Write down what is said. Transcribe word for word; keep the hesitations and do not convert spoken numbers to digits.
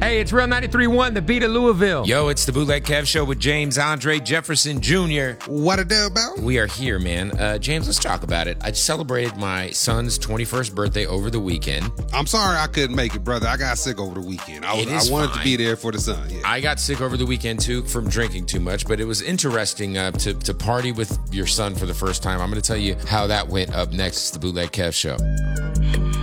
Hey, it's Real ninety-three point one, the beat of Louisville. Yo, it's the Bootleg Kev Show with James Andre Jefferson Junior What a do about? We are here, man. Uh, James, let's talk about it. I celebrated my son's twenty-first birthday over the weekend. I'm sorry I couldn't make it, brother. I got sick over the weekend. I, was, It is I wanted fine. to be there for the son. Yeah. I got sick over the weekend, too, from drinking too much, but it was interesting uh, to, to party with your son for the first time. I'm going to tell you how that went up next. It's the Bootleg Kev Show.